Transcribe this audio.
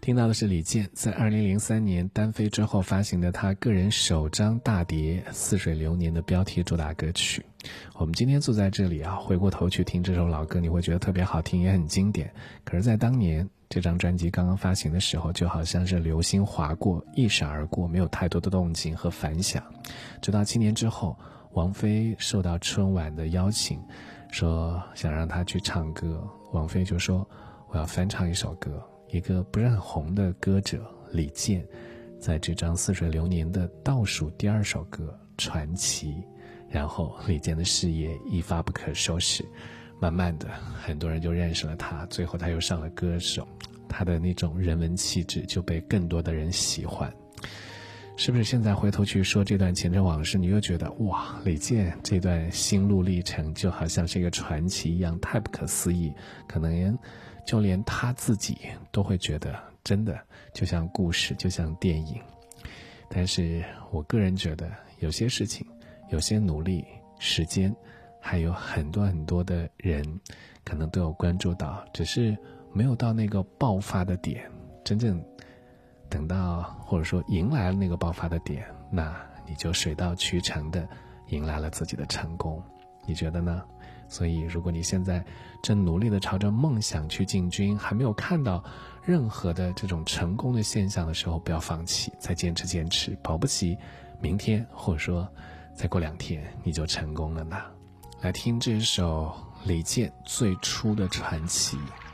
听到的是李健在2003年单飞之后发行的他个人首张大碟《似水流年》的标题主打歌曲。我们今天坐在这里回过头去听这首老歌，你会觉得特别好听，也很经典。可是在当年这张专辑刚刚发行的时候，就好像是流星划过，一闪而过，没有太多的动静和反响。直到7年之后，王菲受到春晚的邀请，说想让她去唱歌，王菲就说我要翻唱一首歌，一个不是很红的歌者李健在这张《似水流年》的倒数第2首歌《传奇》，然后李健的事业一发不可收拾，慢慢的很多人就认识了他，最后他又上了歌手，他的那种人文气质就被更多的人喜欢。是不是现在回头去说这段前尘往事，你又觉得哇，李健这段心路历程就好像是一个传奇一样，太不可思议，可能就连他自己都会觉得真的就像故事，就像电影。但是我个人觉得有些事情，有些努力，时间还有很多很多的人可能都有关注到，只是没有到那个爆发的点，真正等到或者说迎来了那个爆发的点，那你就水到渠成的迎来了自己的成功，你觉得呢？所以如果你现在正努力的朝着梦想去进军，还没有看到任何的这种成功的现象的时候，不要放弃，再坚持坚持，保不齐明天或者说再过2天你就成功了呢。来听这首李健最初的传奇。